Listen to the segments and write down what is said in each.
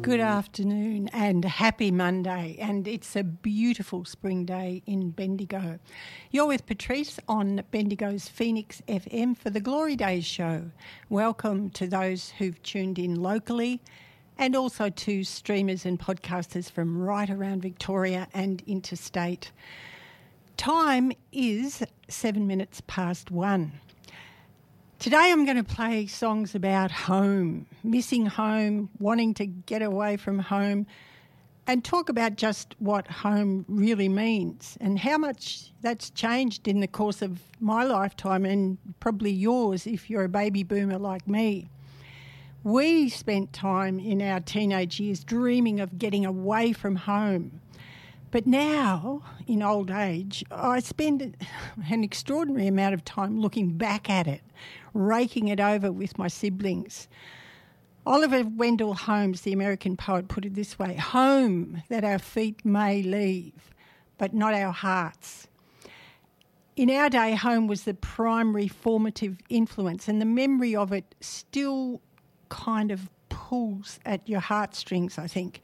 Good afternoon and happy Monday, and it's a beautiful spring day in Bendigo. You're with Patrice on Bendigo's Phoenix FM for the Glory Days show. Welcome to those who've tuned in locally and also to streamers and podcasters from right around Victoria and interstate. Time is 7 minutes past 1. Today I'm going to play songs about home, missing home, wanting to get away from home, and talk about just what home really means and how much that's changed in the course of my lifetime and probably yours if you're a baby boomer like me. We spent time in our teenage years dreaming of getting away from home. But now, in old age, I spend an extraordinary amount of time looking back at it, raking it over with my siblings. Oliver Wendell Holmes, the American poet, put it this way: home that our feet may leave, but not our hearts. In our day, home was the primary formative influence, and the memory of it still kind of pulls at your heartstrings, I think.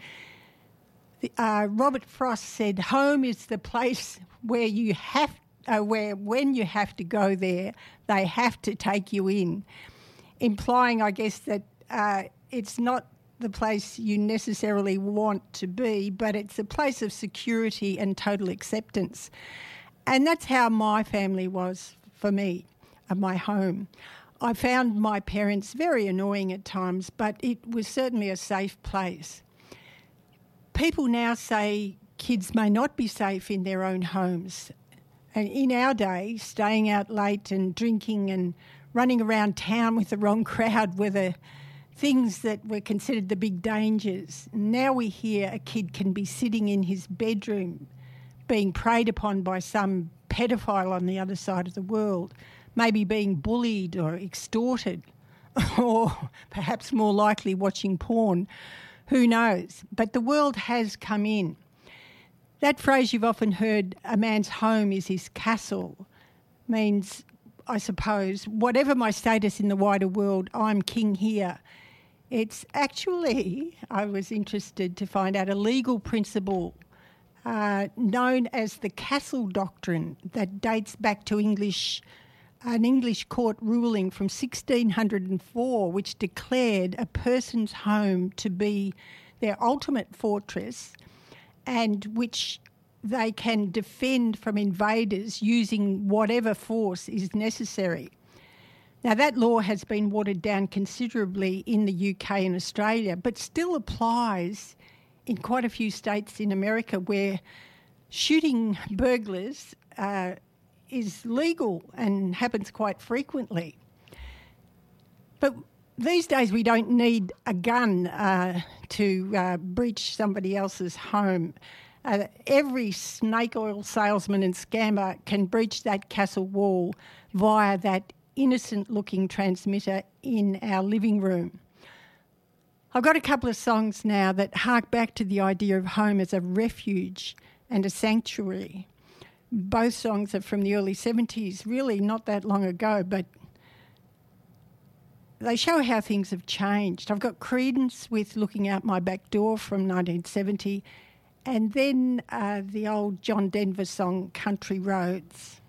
Robert Frost said, home is the place where where when you have to go there, they have to take you in, implying, I guess, that it's not the place you necessarily want to be, but it's a place of security and total acceptance. And that's how my family was for me, my home. I found my parents very annoying at times, but it was certainly a safe place. People now say kids may not be safe in their own homes. And in our day, staying out late and drinking and running around town with the wrong crowd were the things that were considered the big dangers. Now we hear a kid can be sitting in his bedroom being preyed upon by some pedophile on the other side of the world, maybe being bullied or extorted, or perhaps more likely watching porn. Who knows? But the world has come in. That phrase you've often heard, a man's home is his castle, means, I suppose, whatever my status in the wider world, I'm king here. It's actually, I was interested to find out, a legal principle known as the Castle Doctrine that dates back to an English court ruling from 1604, which declared a person's home to be their ultimate fortress and which they can defend from invaders using whatever force is necessary. Now, that law has been watered down considerably in the UK and Australia, but still applies in quite a few states in America where shooting burglars is legal and happens quite frequently. But these days we don't need a gun to breach somebody else's home. Every snake oil salesman and scammer can breach that castle wall via that innocent-looking transmitter in our living room. I've got a couple of songs now that hark back to the idea of home as a refuge and a sanctuary. Both songs are from the early 70s, really not that long ago, but they show how things have changed. I've got Creedence with Looking Out My Back Door from 1970, and then the old John Denver song, Country Roads.